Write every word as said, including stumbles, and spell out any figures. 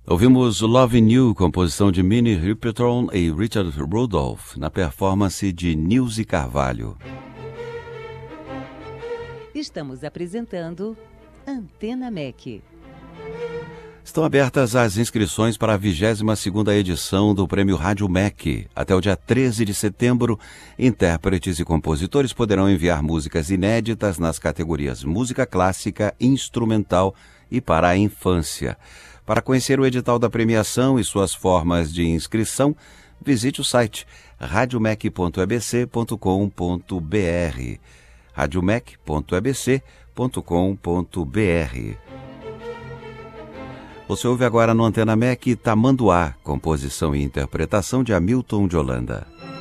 Ouvimos Loving You, composição de Minnie Riperton e Richard Rudolph, na performance de Nilce Carvalho. Estamos apresentando Antena M E C. Estão abertas as inscrições para a vigésima segunda edição do Prêmio Rádio M E C. Até o dia treze de setembro, intérpretes e compositores poderão enviar músicas inéditas nas categorias música clássica, instrumental e para a infância. Para conhecer o edital da premiação e suas formas de inscrição, visite o site radiomec ponto e b c ponto com ponto b r. radiomec ponto e b c ponto com ponto b r. Você ouve agora no Antena M E C Tamanduá, composição e interpretação de Hamilton de Holanda.